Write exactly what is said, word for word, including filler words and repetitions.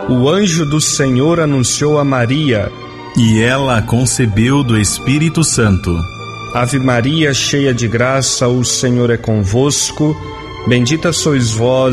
O anjo do Senhor anunciou a Maria, e ela concebeu do Espírito Santo. Ave Maria, cheia de graça, o Senhor é convosco. Bendita sois vós